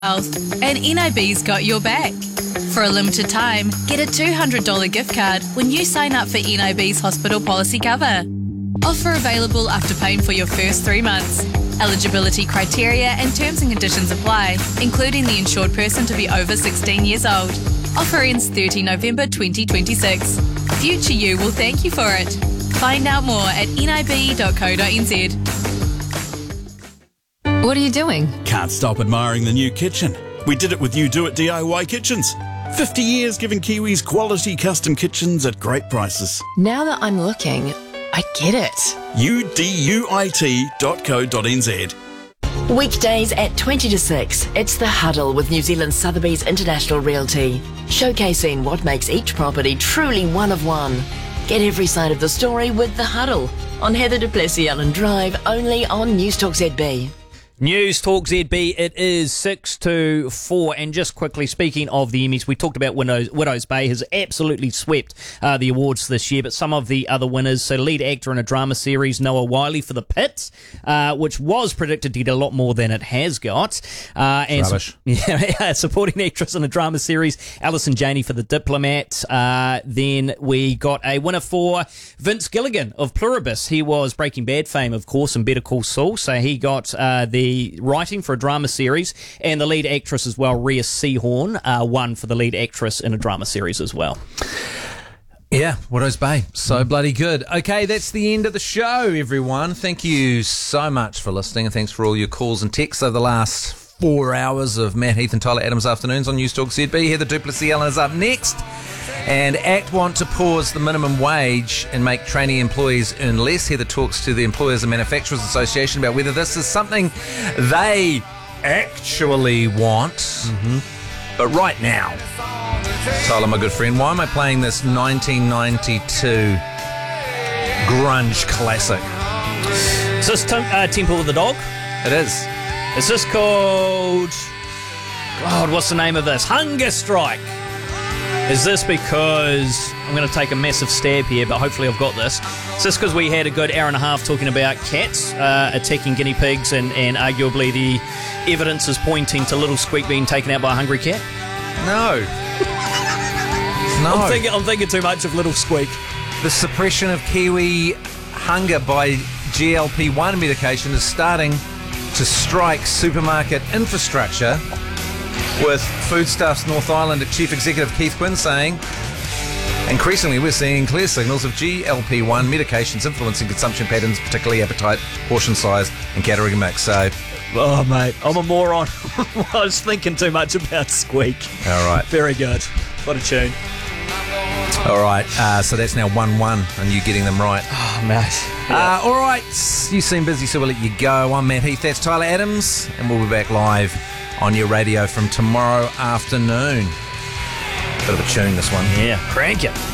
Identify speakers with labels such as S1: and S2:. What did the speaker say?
S1: And NIB's got your back. For a limited time, get a $200 gift card when you sign up for NIB's hospital policy cover. Offer available after paying for your first 3 months. Eligibility criteria and terms and conditions apply, including the insured person to be over 16 years old. Offer ends 30 November 2026. Future you will thank you for it. Find out more at nib.co.nz.
S2: What are you doing?
S3: Can't stop admiring the new kitchen. We did it with You Do It DIY Kitchens. 50 years giving Kiwis quality custom kitchens at great prices.
S2: Now that I'm looking, I get it.
S3: uduit.co.nz.
S4: Weekdays at 20 to 6, it's The Huddle with New Zealand Sotheby's International Realty, showcasing what makes each property truly one of one. Get every side of the story with The Huddle on Heather du Plessis-Allen Drive, only on Newstalk ZB.
S5: News Talk ZB, it is 6 to 4, and just quickly, speaking of the Emmys, we talked about Widow's Bay has absolutely swept the awards this year, but some of the other winners, so lead actor in a drama series, Noah Wyle for The Pit, which was predicted to get a lot more than it has got. And
S6: rubbish.
S5: Supporting actress in a drama series, Alison Janney for The Diplomat. Then we got a winner for Vince Gilligan of Pluribus. He was Breaking Bad fame, of course, and Better Call Saul, so he got the writing for a drama series, and the lead actress as well, Rhea Seehorn, won for the lead actress in a drama series as well.
S6: Yeah, Widow's Bay. So bloody good. Okay, that's the end of the show, everyone. Thank you so much for listening, and thanks for all your calls and texts over the last 4 hours of Matt Heath and Tyler Adams afternoons on Newstalk ZB. Heather du Plessis-Allen is up next. And ACT want to pause the minimum wage and make trainee employees earn less. Heather talks to the Employers and Manufacturers Association about whether this is something they actually want. Mm-hmm. But right now, Tyler, my good friend, why am I playing this 1992 grunge classic?
S5: Is this Temple of the Dog?
S6: It is.
S5: Is this called... God, what's the name of this? Hunger Strike. Is this because... I'm going to take a massive stab here, but hopefully I've got this. Is this because we had a good hour and a half talking about cats attacking guinea pigs, and arguably the evidence is pointing to Little Squeak being taken out by a hungry cat?
S6: No. No.
S5: I'm thinking too much of Little Squeak.
S6: The suppression of Kiwi hunger by GLP-1 medication is starting to strike supermarket infrastructure, with Foodstuffs North Island Chief Executive Keith Quinn saying, increasingly we're seeing clear signals of GLP-1 medications influencing consumption patterns, particularly appetite, portion size and calorie mix. So,
S5: oh mate, I'm a moron. I was thinking too much about Squeak.
S6: All right.
S5: Very good. What a tune.
S6: All right, so that's now 1-1 and you getting them right.
S5: Oh, mate. Yeah.
S6: All right, you seem busy, so we'll let you go. I'm Matt Heath, that's Tyler Adams, and we'll be back live on your radio from tomorrow afternoon. Bit of a tune, this one.
S5: Yeah, crank it.